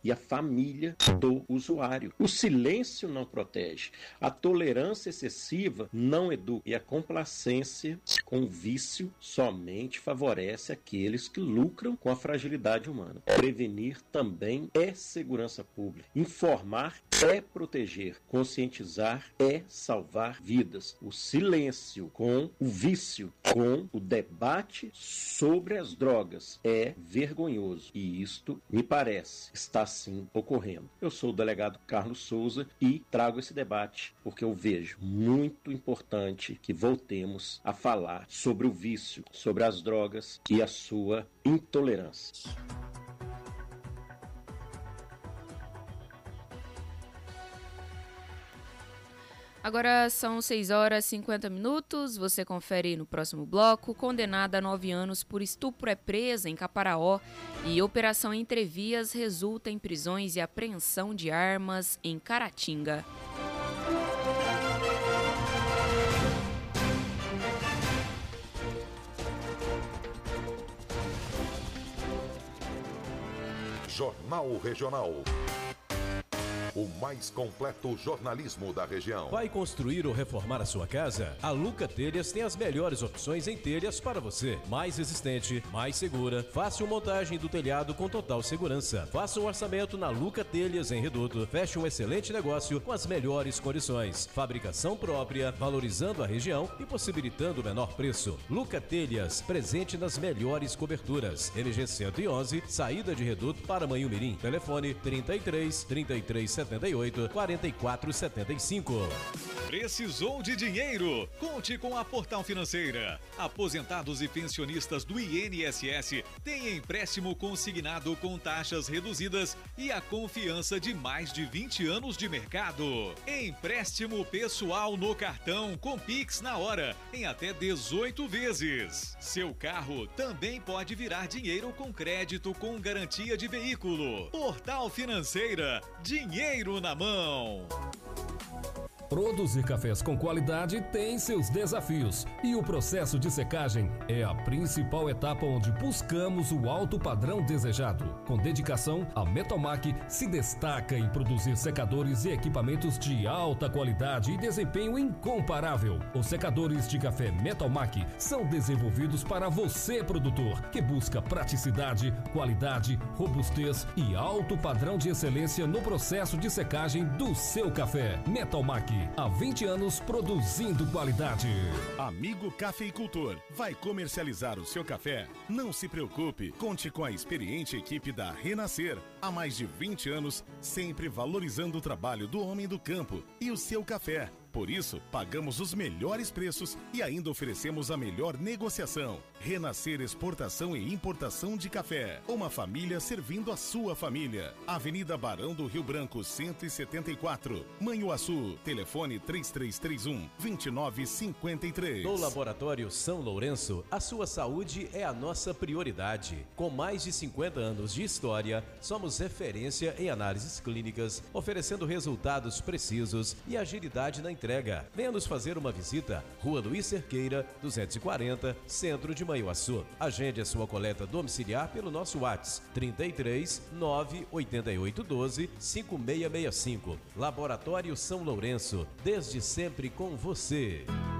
e a família do usuário. O silêncio não protege, a tolerância excessiva não educa e a complacência com o vício somente favorece aqueles que lucram com a fragilidade humana. Prevenir também é segurança pública. Informar é proteger. Conscientizar é salvar vidas. O silêncio com o vício, com o debate sobre as drogas é vergonhoso. E isto, me parece, está sim ocorrendo. Eu sou o delegado Carlos Souza e trago esse debate porque eu vejo muito importante que voltemos a falar sobre o vício, sobre as drogas e a sua intolerância. Agora são 6 horas e 50 minutos. Você confere no próximo bloco. Condenada a 9 anos por estupro é presa em Caparaó e operação Entrevias resulta em prisões e apreensão de armas em Caratinga. Jornal Regional. O mais completo jornalismo da região. Vai construir ou reformar a sua casa? A Luca Telhas tem as melhores opções em telhas para você. Mais resistente, mais segura, fácil montagem do telhado com total segurança. Faça um orçamento na Luca Telhas em Reduto. Feche um excelente negócio com as melhores condições. Fabricação própria, valorizando a região e possibilitando o menor preço. Luca Telhas, presente nas melhores coberturas. MG 111, saída de Reduto para Manhumirim. Telefone 33 33 78 44 75. Precisou de dinheiro? Conte com a Portal Financeira. Aposentados e pensionistas do INSS têm empréstimo consignado com taxas reduzidas e a confiança de mais de 20 anos de mercado. Empréstimo pessoal no cartão com Pix na hora, em até 18 vezes. Seu carro também pode virar dinheiro com crédito com garantia de veículo. Portal Financeira, dinheiro na mão. Produzir cafés com qualidade tem seus desafios e o processo de secagem é a principal etapa onde buscamos o alto padrão desejado. Com dedicação, a Metalmac se destaca em produzir secadores e equipamentos de alta qualidade e desempenho incomparável. Os secadores de café Metalmac são desenvolvidos para você, produtor, que busca praticidade, qualidade, robustez e alto padrão de excelência no processo de secagem do seu café. Metalmac, há 20 anos produzindo qualidade. Amigo cafeicultor, vai comercializar o seu café? Não se preocupe, conte com a experiente equipe da Renascer. Há mais de 20 anos, sempre valorizando o trabalho do homem do campo e o seu café. Por isso, pagamos os melhores preços e ainda oferecemos a melhor negociação. Renascer Exportação e Importação de Café. Uma família servindo a sua família. Avenida Barão do Rio Branco, 174. Manhuaçu. Telefone 3331-2953. No Laboratório São Lourenço, a sua saúde é a nossa prioridade. Com mais de 50 anos de história, somos referência em análises clínicas, oferecendo resultados precisos e agilidade na entrega. Venha nos fazer uma visita. Rua Luiz Cerqueira, 240, Centro de Manhuaçu. Agende a sua coleta domiciliar pelo nosso WhatsApp 33 98812 5665. Laboratório São Lourenço, desde sempre com você.